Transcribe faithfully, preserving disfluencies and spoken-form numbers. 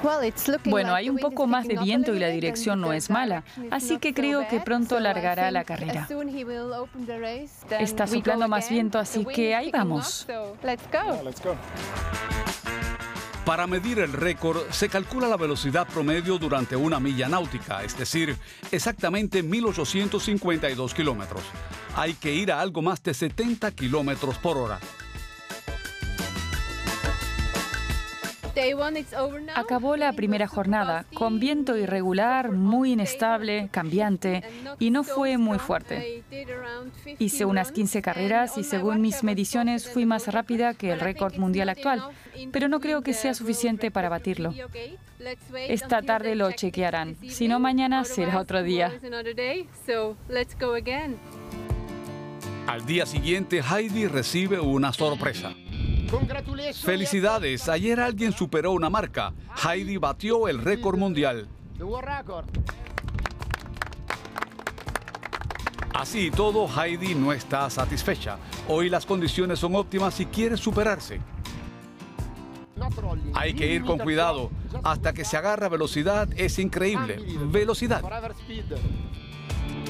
Bueno, hay un poco más de viento y la dirección no es mala, así que creo que pronto largará la carrera. Está soplando más viento, así que ahí vamos. Para medir el récord, se calcula la velocidad promedio durante una milla náutica, es decir, exactamente mil ochocientos cincuenta y dos kilómetros. Hay que ir a algo más de setenta kilómetros por hora. Acabó la primera jornada, con viento irregular, muy inestable, cambiante, y no fue muy fuerte. Hice unas quince carreras y según mis mediciones fui más rápida que el récord mundial actual, pero no creo que sea suficiente para batirlo. Esta tarde lo chequearán, si no mañana será otro día. Al día siguiente, Heidi recibe una sorpresa. ¡Felicidades! Ayer alguien superó una marca. Heidi batió el récord mundial. Así y todo, Heidi no está satisfecha. Hoy las condiciones son óptimas y quiere superarse. Hay que ir con cuidado. Hasta que se agarra velocidad es increíble. Velocidad.